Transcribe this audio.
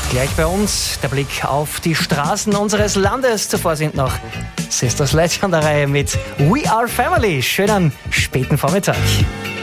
Gleich bei uns der Blick auf die Straßen unseres Landes. Zuvor sind noch Sister Sledge an der Reihe mit We Are Family. Schönen späten Vormittag.